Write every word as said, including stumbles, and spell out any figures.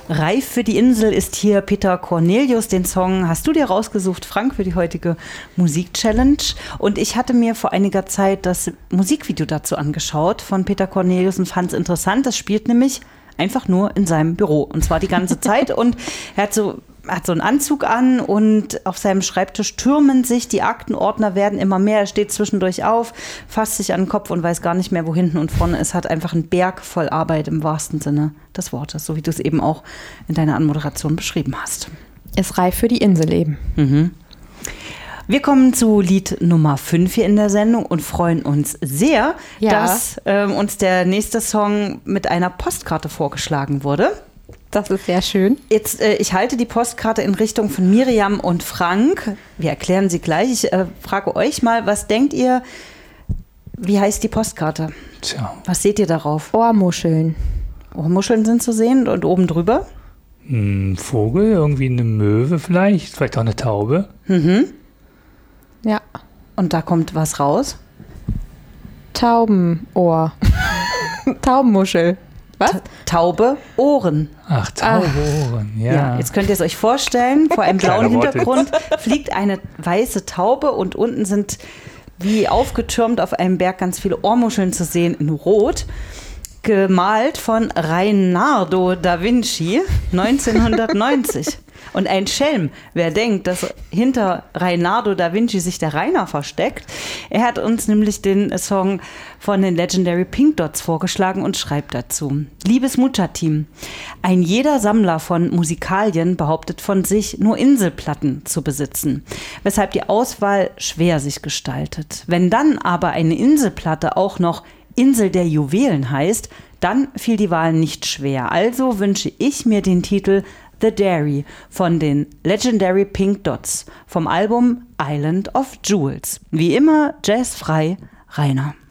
Reif für die Insel ist hier Peter Cornelius. Den Song hast du dir rausgesucht, Frank, für die heutige Musik-Challenge. Und ich hatte mir vor einiger Zeit das Musikvideo dazu angeschaut von Peter Cornelius und fand es interessant. Das spielt nämlich einfach nur in seinem Büro. Und zwar die ganze Zeit. Und er hat so... hat so einen Anzug an und auf seinem Schreibtisch türmen sich die Aktenordner, werden immer mehr. Er steht zwischendurch auf, fasst sich an den Kopf und weiß gar nicht mehr, wo hinten und vorne ist. Hat einfach einen Berg voll Arbeit im wahrsten Sinne des Wortes, so wie du es eben auch in deiner Anmoderation beschrieben hast. Ist reif für die Insel eben. Mhm. Wir kommen zu Lied Nummer fünf hier in der Sendung und freuen uns sehr, ja. dass ähm, uns der nächste Song mit einer Postkarte vorgeschlagen wurde. Das ist sehr schön. Jetzt, äh, ich halte die Postkarte in Richtung von Miriam und Frank. Wir erklären sie gleich. Ich äh, frage euch mal, was denkt ihr, wie heißt die Postkarte? Tja. Was seht ihr darauf? Ohrmuscheln. Ohrmuscheln sind zu sehen und oben drüber? Ein Vogel, irgendwie eine Möwe vielleicht, vielleicht auch eine Taube. Mhm. Ja. Und da kommt was raus? Taubenohr. Taubenmuschel. Was? Taube Ohren. Ach, Taube Ohren, ja. ja. Jetzt könnt ihr es euch vorstellen, vor einem blauen Hintergrund fliegt eine weiße Taube und unten sind wie aufgetürmt auf einem Berg ganz viele Ohrmuscheln zu sehen in Rot. Gemalt von Leonardo da Vinci neunzehnhundertneunzig. Und ein Schelm, wer denkt, dass hinter Leonardo da Vinci sich der Rainer versteckt. Er hat uns nämlich den Song von den Legendary Pink Dots vorgeschlagen und schreibt dazu: Liebes Mucha-Team, ein jeder Sammler von Musikalien behauptet von sich, nur Inselplatten zu besitzen, weshalb die Auswahl schwer sich gestaltet. Wenn dann aber eine Inselplatte auch noch Insel der Juwelen heißt, dann fiel die Wahl nicht schwer. Also wünsche ich mir den Titel The Dairy von den Legendary Pink Dots vom Album Island of Jewels. Wie immer, jazzfrei, Rainer.